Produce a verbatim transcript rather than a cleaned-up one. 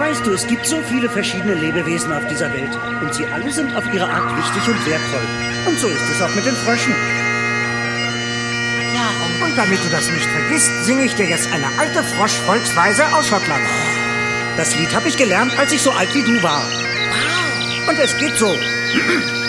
Weißt du, es gibt so viele verschiedene Lebewesen auf dieser Welt. Und sie alle sind auf ihre Art wichtig und wertvoll. Und so ist es auch mit den Fröschen. Ja, Onkel. Und damit du das nicht vergisst, singe ich dir jetzt eine alte Frosch-Volksweise aus Schottland. Das Lied habe ich gelernt, als ich so alt wie du war. Wow. Und es geht so.